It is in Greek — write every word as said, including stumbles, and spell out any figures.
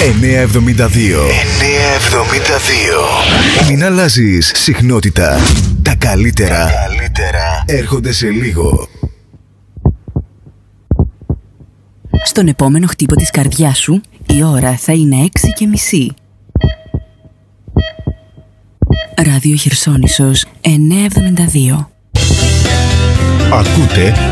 εννιακόσια εβδομήντα δύο. εννιακόσια εβδομήντα δύο. Μην αλλάζεις συχνότητα. Τα καλύτερα, Τα καλύτερα έρχονται σε λίγο. Στον επόμενο χτύπο της καρδιάς σου, η ώρα θα είναι έξι και μισή. Ράδιο Χερσόνησος εννιακόσια εβδομήντα δύο. Ακούτε